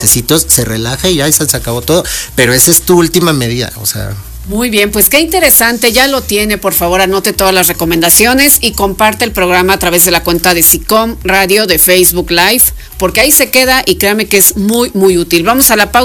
mesecitos, se relaja y ya se acabó todo, pero esa es tu última medida, o sea. Muy bien, pues qué interesante, ya lo tiene, por favor anote todas las recomendaciones y comparte el programa a través de la cuenta de SICOM Radio de Facebook Live, porque ahí se queda y créame que es muy, muy útil. Vamos a la pausa.